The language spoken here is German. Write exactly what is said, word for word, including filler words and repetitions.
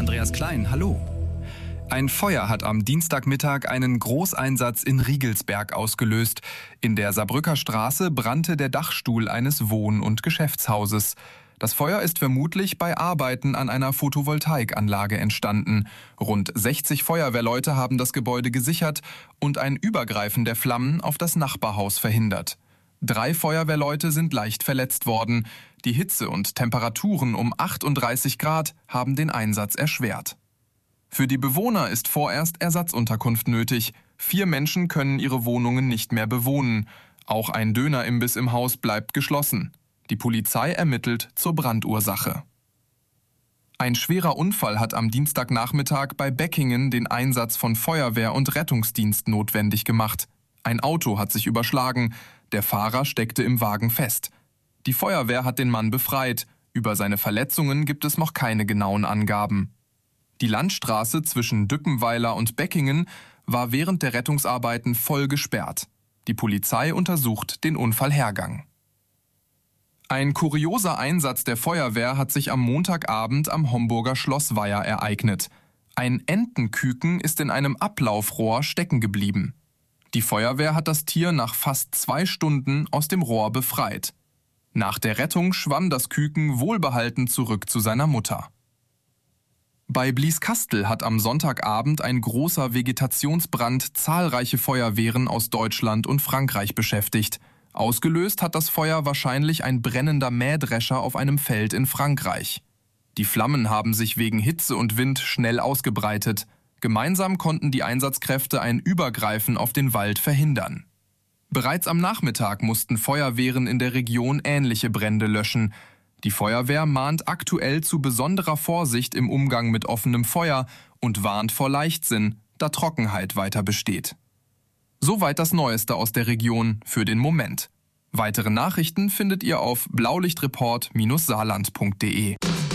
Andreas Klein, hallo. Ein Feuer hat am Dienstagmittag einen Großeinsatz in Riegelsberg ausgelöst. In der Saarbrücker Straße brannte der Dachstuhl eines Wohn- und Geschäftshauses. Das Feuer ist vermutlich bei Arbeiten an einer Photovoltaikanlage entstanden. Rund sechzig Feuerwehrleute haben das Gebäude gesichert und ein Übergreifen der Flammen auf das Nachbarhaus verhindert. Drei Feuerwehrleute sind leicht verletzt worden. Die Hitze und Temperaturen um achtunddreißig Grad haben den Einsatz erschwert. Für die Bewohner ist vorerst Ersatzunterkunft nötig. Vier Menschen können ihre Wohnungen nicht mehr bewohnen. Auch ein Dönerimbiss im Haus bleibt geschlossen. Die Polizei ermittelt zur Brandursache. Ein schwerer Unfall hat am Dienstagnachmittag bei Beckingen den Einsatz von Feuerwehr und Rettungsdienst notwendig gemacht. Ein Auto hat sich überschlagen. Der Fahrer steckte im Wagen fest. Die Feuerwehr hat den Mann befreit. Über seine Verletzungen gibt es noch keine genauen Angaben. Die Landstraße zwischen Dückenweiler und Beckingen war während der Rettungsarbeiten voll gesperrt. Die Polizei untersucht den Unfallhergang. Ein kurioser Einsatz der Feuerwehr hat sich am Montagabend am Homburger Schloss Weiher ereignet. Ein Entenküken ist in einem Ablaufrohr stecken geblieben. Die Feuerwehr hat das Tier nach fast zwei Stunden aus dem Rohr befreit. Nach der Rettung schwamm das Küken wohlbehalten zurück zu seiner Mutter. Bei Blieskastel hat am Sonntagabend ein großer Vegetationsbrand zahlreiche Feuerwehren aus Deutschland und Frankreich beschäftigt. Ausgelöst hat das Feuer wahrscheinlich ein brennender Mähdrescher auf einem Feld in Frankreich. Die Flammen haben sich wegen Hitze und Wind schnell ausgebreitet. Gemeinsam konnten die Einsatzkräfte ein Übergreifen auf den Wald verhindern. Bereits am Nachmittag mussten Feuerwehren in der Region ähnliche Brände löschen. Die Feuerwehr mahnt aktuell zu besonderer Vorsicht im Umgang mit offenem Feuer und warnt vor Leichtsinn, da Trockenheit weiter besteht. Soweit das Neueste aus der Region für den Moment. Weitere Nachrichten findet ihr auf blaulichtreport Bindestrich saarland punkt de.